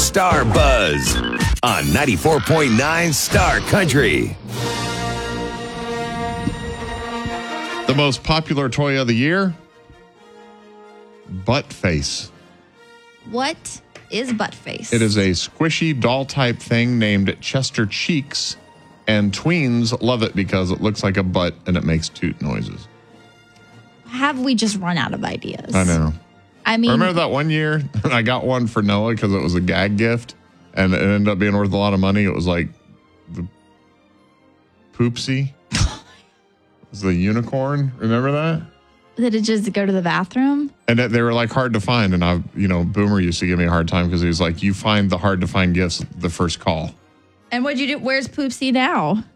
Star Buzz on 94.9 Star Country. The most popular toy of the year? Butt face. What is butt face? It is a squishy doll-type thing named Chester Cheeks, and tweens love it because it looks like a butt and it makes toot noises. Have we just run out of ideas? I know. I mean, remember that one year I got one for Noah because it was a gag gift, and it ended up being worth a lot of money. It was like the Poopsie. It was the unicorn. Remember that? Did it just go to the bathroom? And they were like hard to find. And Boomer used to give me a hard time because he was like, you find the hard to find gifts the first call. And what'd you do? Where's Poopsie now?